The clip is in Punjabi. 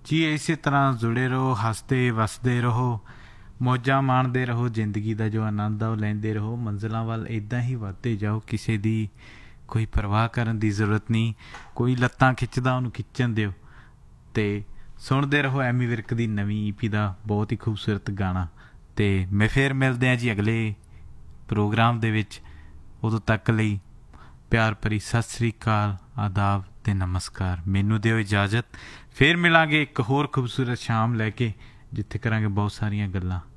ਜੀ ਇਸੇ ਤਰ੍ਹਾਂ ਜੁੜੇ ਰਹੋ, ਹੱਸਦੇ ਵਸਦੇ ਰਹੋ, ਮੌਜਾਂ ਮਾਣਦੇ ਰਹੋ, ਜ਼ਿੰਦਗੀ ਦਾ ਜੋ ਆਨੰਦ ਆ ਉਹ ਲੈਂਦੇ ਰਹੋ, ਮੰਜ਼ਿਲਾਂ ਵੱਲ ਇੱਦਾਂ ਹੀ ਵੱਧਦੇ ਜਾਓ। ਕਿਸੇ ਦੀ ਕੋਈ ਪਰਵਾਹ ਕਰਨ ਦੀ ਜ਼ਰੂਰਤ ਨਹੀਂ, ਕੋਈ ਲੱਤਾਂ ਖਿੱਚਦਾ ਉਹਨੂੰ ਖਿੱਚਣ ਦਿਓ। ਅਤੇ ਸੁਣਦੇ ਰਹੋ ਐਮੀ ਵਿਰਕ ਦੀ ਨਵੀਂ EP ਦਾ ਬਹੁਤ ਹੀ ਖੂਬਸੂਰਤ ਗਾਣਾ। ਅਤੇ ਮੈਂ ਫਿਰ ਮਿਲਦੇ ਹਾਂ ਜੀ ਅਗਲੇ ਪ੍ਰੋਗਰਾਮ ਦੇ ਵਿੱਚ। ਉਦੋਂ ਤੱਕ ਲਈ ਪਿਆਰ ਭਰੀ ਸਤਿ ਸ਼੍ਰੀ ਅਕਾਲ, ਆਦਾਬ ਅਤੇ ਨਮਸਕਾਰ। ਮੈਨੂੰ ਦਿਓ ਇਜਾਜ਼ਤ। ਫਿਰ ਮਿਲਾਂਗੇ ਇੱਕ ਹੋਰ ਖੂਬਸੂਰਤ ਸ਼ਾਮ ਲੈ ਕੇ, ਜਿੱਥੇ ਕਰਾਂਗੇ ਬਹੁਤ ਸਾਰੀਆਂ ਗੱਲਾਂ।